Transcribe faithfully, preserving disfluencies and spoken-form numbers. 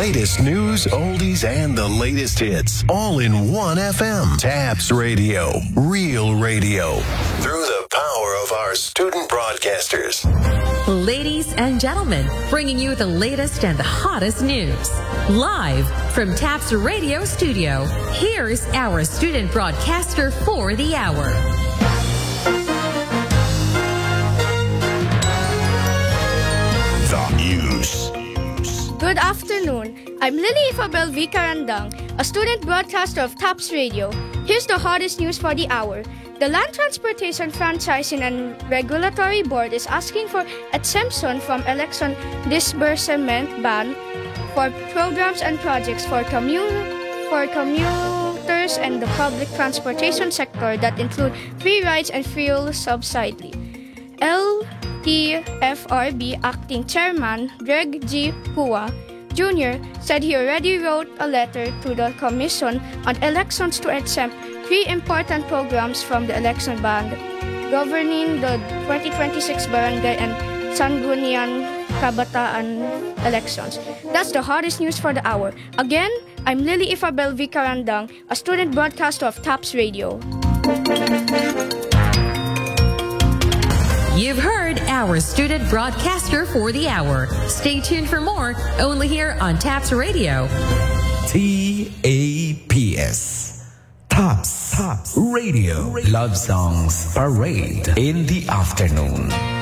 latest news, oldies, and the latest hits, all in one F M. Tabs Radio, real radio. Through the power of our student broadcasters. Ladies and gentlemen, bringing you the latest and the hottest news. Live from Taps Radio Studio, here's our student broadcaster for the hour. The news. Good afternoon. I'm Lily Ifabel V. Carandang, a student broadcaster of Taps Radio. Here's the hottest news for the hour. The Land Transportation Franchising and Regulatory Board is asking for exemption from election disbursement ban for programs and projects for, commu- for commuters and the public transportation sector that include free rides and fuel subsidy. L T F R B Acting Chairman Greg G. Hua Junior said he already wrote a letter to the Commission on Elections to exempt three important programs from the election ban governing the twenty twenty-six Barangay and Sangguniang Kabataan elections. That's the hottest news for the hour. Again, I'm Lily Ifabel V. Carandang, a student broadcaster of Taps Radio. You've heard our student broadcaster for the hour. Stay tuned for more, only here on Taps Radio. T A P S. Taps. Taps. Radio. Love Songs Parade in the afternoon.